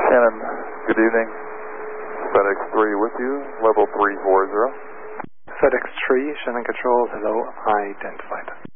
Shannon, good evening. FedEx 3 with you, level 340. FedEx 3, Shannon Control, hello, identified.